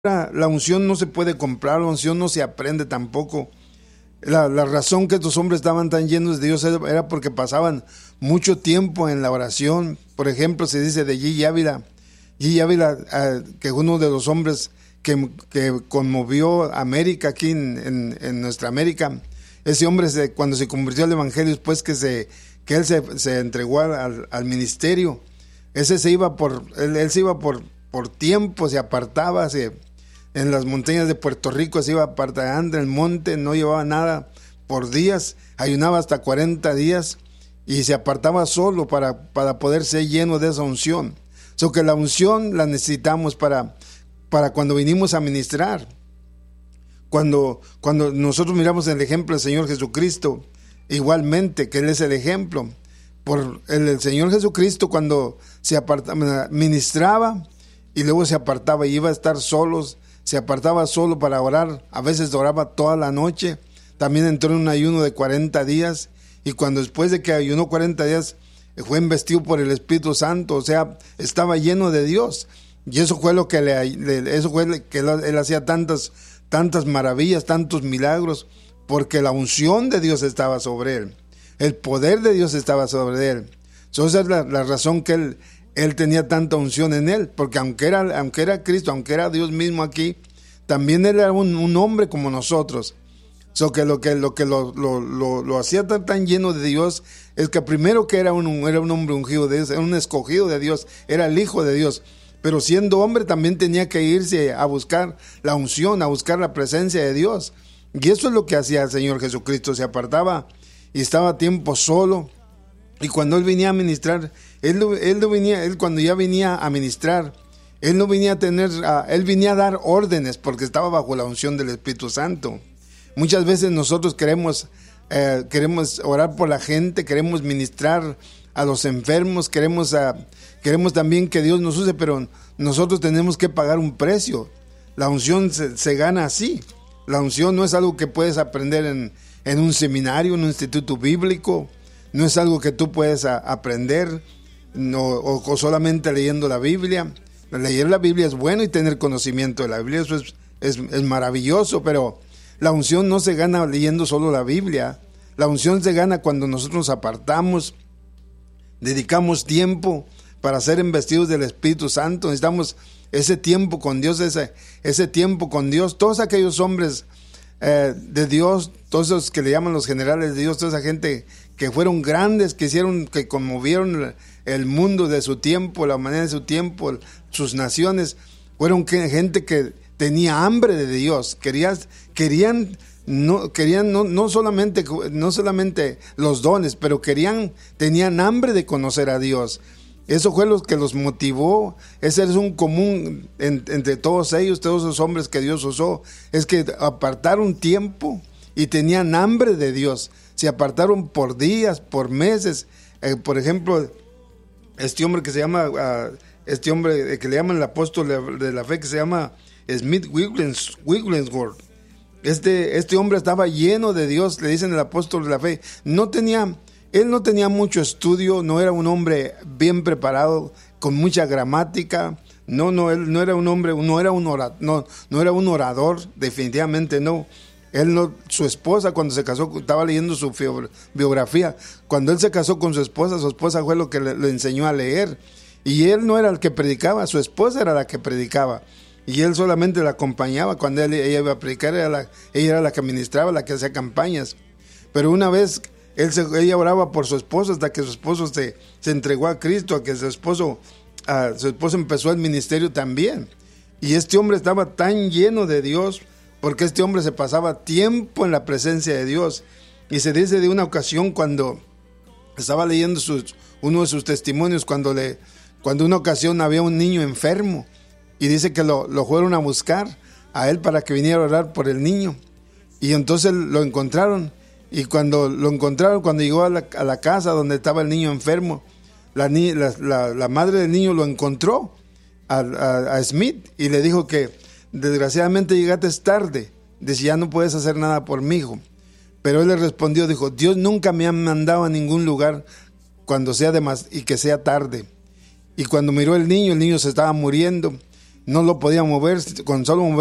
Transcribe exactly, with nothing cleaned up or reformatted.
La unción no se puede comprar, la unción no se aprende tampoco. La, la razón que estos hombres estaban tan llenos de Dios era porque pasaban mucho tiempo en la oración. Por ejemplo, se dice de Gigi Ávila, Gigi Ávila, uh, que es uno de los hombres que, que conmovió a América aquí en, en, en nuestra América. Ese hombre, se, cuando se convirtió al Evangelio, después que, se, que él se, se entregó al, al ministerio, ese se iba por, él, él se iba por, por tiempo, se apartaba, se... En las montañas de Puerto Rico se iba apartando en el monte, no llevaba nada por días, ayunaba hasta cuarenta días y se apartaba solo para, para poder ser lleno de esa unción. So que la unción la necesitamos para, para cuando vinimos a ministrar. Cuando, cuando nosotros miramos el ejemplo del Señor Jesucristo, igualmente, que Él es el ejemplo. Por el, el Señor Jesucristo, cuando se apartaba, ministraba y luego se apartaba y iba a estar solos, se apartaba solo para orar, a veces oraba toda la noche, también entró en un ayuno de cuarenta días, y cuando después de que ayunó cuarenta días, fue investido por el Espíritu Santo, o sea, estaba lleno de Dios, y eso fue lo que le, le eso fue que él, él hacía tantas, tantas maravillas, tantos milagros, porque la unción de Dios estaba sobre él, el poder de Dios estaba sobre él. So, esa es la, la razón que él Él tenía tanta unción en él, porque aunque era, aunque era Cristo, aunque era Dios mismo aquí, también él era un, un hombre como nosotros. So que lo que lo que lo, lo, lo, lo hacía tan, tan lleno de Dios es que primero que era un, era un hombre ungido de Dios, era un escogido de Dios, era el hijo de Dios, pero siendo hombre también tenía que irse a buscar la unción, a buscar la presencia de Dios. Y eso es lo que hacía el Señor Jesucristo, se apartaba y estaba a tiempo solo. Y cuando él venía a ministrar, él, él, no venía, él cuando ya venía a ministrar, él no venía a tener, uh, él venía a dar órdenes porque estaba bajo la unción del Espíritu Santo. Muchas veces nosotros queremos, eh, queremos orar por la gente, queremos ministrar a los enfermos, queremos, uh, queremos también que Dios nos use, pero nosotros tenemos que pagar un precio. La unción se, se gana así. La unción no es algo que puedes aprender en, en un seminario, en un instituto bíblico. No es algo que tú puedes a, aprender no, o, o solamente leyendo la Biblia. Leer la Biblia es bueno y tener conocimiento de la Biblia, eso es, es, es maravilloso, pero la unción no se gana leyendo solo la Biblia. La unción se gana cuando nosotros nos apartamos, dedicamos tiempo para ser investidos del Espíritu Santo. Necesitamos ese tiempo con Dios, ese, ese tiempo con Dios. Todos aquellos hombres eh, de Dios, todos esos que le llaman los generales de Dios, toda esa gente que fueron grandes, que hicieron, que conmovieron el mundo de su tiempo, la humanidad de su tiempo, sus naciones, fueron gente que tenía hambre de Dios, querían, querían, no, querían no, no solamente, no solamente los dones, pero querían, tenían hambre de conocer a Dios. Eso fue lo que los motivó. Ese es un común en, entre todos ellos, todos esos hombres que Dios usó, es que apartaron tiempo y tenían hambre de Dios. Se apartaron por días, por meses. Eh, por ejemplo, este hombre que se llama, uh, este hombre que le llaman el apóstol de, de la fe, que se llama Smith Wigglens, Wigglesworth. Este, este hombre estaba lleno de Dios, le dicen el apóstol de la fe. No tenía, él no tenía mucho estudio, no era un hombre bien preparado, con mucha gramática. No, no, él no era un hombre, no era un orador, no, no era un orador, definitivamente no. Él no, su esposa cuando se casó, estaba leyendo su biografía, cuando él se casó con su esposa, su esposa fue lo que le, le enseñó a leer, y él no era el que predicaba, su esposa era la que predicaba, y él solamente la acompañaba cuando él, ella iba a predicar, era la, ella era la que ministraba, la que hacía campañas. Pero una vez él se, ella oraba por su esposo hasta que su esposo se, se entregó a Cristo, a que su esposo, a, su esposo empezó el ministerio también, y este hombre estaba tan lleno de Dios, porque este hombre se pasaba tiempo en la presencia de Dios. Y se dice de una ocasión cuando estaba leyendo sus, uno de sus testimonios, cuando, le, cuando una ocasión había un niño enfermo, y dice que lo, lo fueron a buscar a él para que viniera a orar por el niño. Y entonces lo encontraron, y cuando lo encontraron, cuando llegó a la, a la casa donde estaba el niño enfermo, la, la, la, la madre del niño lo encontró a, a, a Smith y le dijo que desgraciadamente llegaste tarde, dice, ya no puedes hacer nada por mi hijo. Pero él le respondió, dijo, Dios nunca me ha mandado a ningún lugar cuando sea de más y que sea tarde. Y cuando miró el niño, el niño se estaba muriendo, no lo podía mover, con solo mover